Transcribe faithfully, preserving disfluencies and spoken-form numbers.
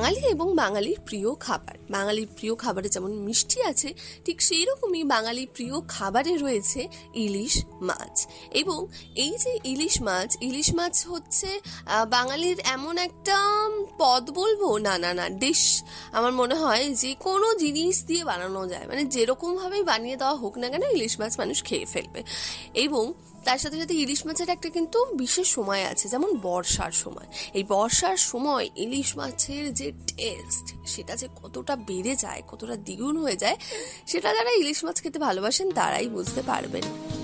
বাঙালি এবং বাঙালির প্রিয় খাবার। বাঙালির প্রিয় খাবারে যেমন মিষ্টি আছে, ঠিক সেই রকমই বাঙালির প্রিয় খাবারে রয়েছে ইলিশ মাছ। এবং এই যে ইলিশ মাছ, ইলিশ মাছ হচ্ছে বাঙালির এমন একটা পদ বলবো, না না না ডিশ, আমার মনে হয় যে কোনো জিনিস দিয়ে বানানো যায়, মানে যেরকমভাবেই বানিয়ে দেওয়া হোক না কেন ইলিশ মাছ মানুষ খেয়ে ফেলবে। এবং তার সাথে সাথে ইলিশ মাছের একটা কিন্তু বিশেষ সময় আছে, যেমন বর্ষার সময়। এই বর্ষার সময় ইলিশ মাছের যে টেস্ট, সেটা যে কতটা বেড়ে যায়, কতটা দ্বিগুণ হয়ে যায়, সেটা যারা ইলিশ মাছ খেতে ভালোবাসেন তারাই বুঝতে পারবেন।